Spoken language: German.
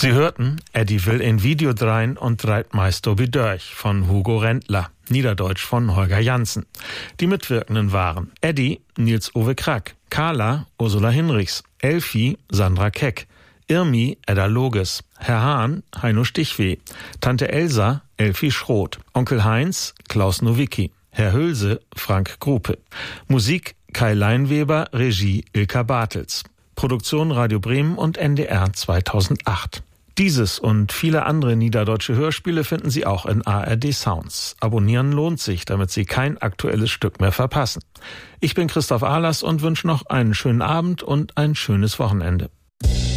Sie hörten Eddie will ein Video drein und dreit meist obi durch von Hugo Rendler, Niederdeutsch von Holger Janssen. Die Mitwirkenden waren Eddie, Nils-Ove Krack, Carla, Ursula Hinrichs, Elfi, Sandra Keck, Irmi, Edda Loges, Herr Hahn, Heino Stichweh, Tante Elsa, Elfi Schroth, Onkel Heinz, Klaus Nowicki, Herr Hülse, Frank Grupe. Musik Kai Leinweber, Regie Ilka Bartels. Produktion Radio Bremen und NDR 2008. Dieses und viele andere niederdeutsche Hörspiele finden Sie auch in ARD Sounds. Abonnieren lohnt sich, damit Sie kein aktuelles Stück mehr verpassen. Ich bin Christoph Ahlers und wünsche noch einen schönen Abend und ein schönes Wochenende.